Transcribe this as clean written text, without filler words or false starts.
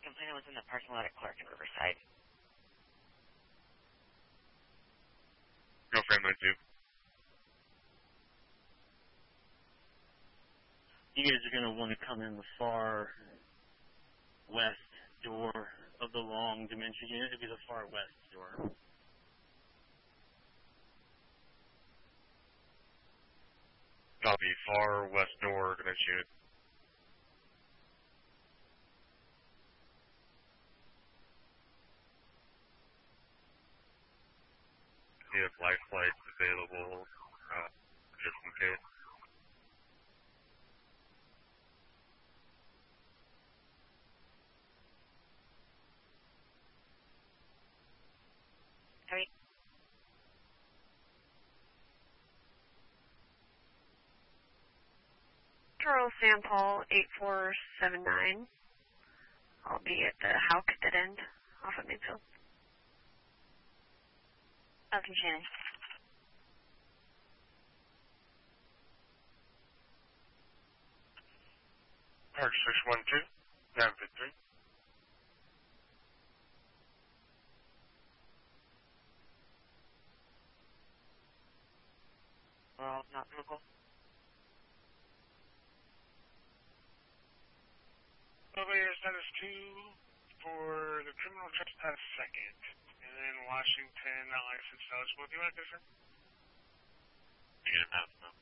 complainant was in the parking lot at Clark and Riverside. No frame 92. You guys are going to want to come in the far west door of the long dementia unit. It'll be the far west door. Copy, far west door, dementia unit. See if life flight's available, just in case. Hurry. Charles Sample 8479. I'll be at the Houck dead end off of Mansfield. Falcon Shannon. Park 612, 953. Well, not local. Elevator status 2 for the criminal trespass second. And then Washington, not licensed eligible. Do you want this, sir? Negative, pass, no.